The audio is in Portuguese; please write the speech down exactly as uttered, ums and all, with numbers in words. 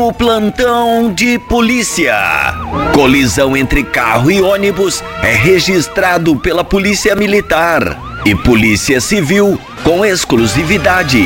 O plantão de polícia. Colisão entre carro e ônibus é registrado pela Polícia Militar e Polícia Civil com exclusividade.